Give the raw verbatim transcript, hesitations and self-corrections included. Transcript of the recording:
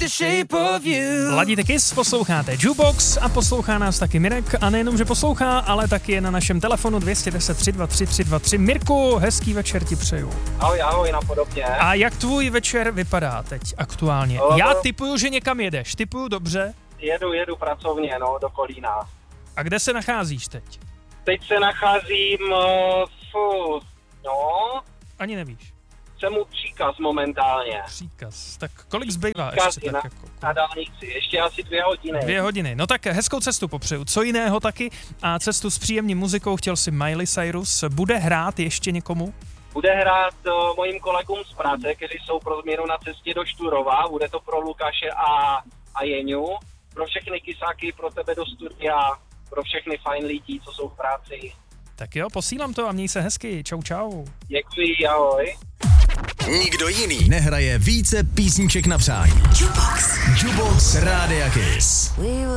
the shape of you. Ladíte Kiss, posloucháte Jukebox a poslouchá nás taky Mirek. A nejenom, že poslouchá, ale taky je na našem telefonu dvě jedna nula tři dva tři tři dva tři. Mirku, hezký večer ti přeju. Ahoj, ahoj, napodobně. A jak tvůj večer vypadá teď aktuálně? No, Já tipuju, že někam jedeš. Tipuju dobře. Jedu, jedu pracovně, no, do Kolína. A kde se nacházíš teď? Teď se nacházím, uh, fu, no, Ani nevíš. jsem u příkaz momentálně. Příkaz. Tak kolik zbývá Příkaz ještě? na, Tak jako, na dálnici, ještě asi dvě hodiny. dvě hodiny. No tak hezkou cestu popřeju. Co jiného taky? A cestu s příjemnou muzikou chtěl si Miley Cyrus. Bude hrát ještě někomu? Bude hrát uh, mojim kolegům z Praze, kteří jsou pro změnu na cestě do Šturova. Bude to pro Lukáše a, a Jeňu. Pro všechny kysáky, pro tebe do studia, pro všechny fajn lidi, co jsou v práci. Tak jo, posílám to a měj se hezky. Čau, čau. Děkuji, ahoj. Nikdo jiný nehraje více písniček na přání. Jukebox. Jukebox Rádia Kiss.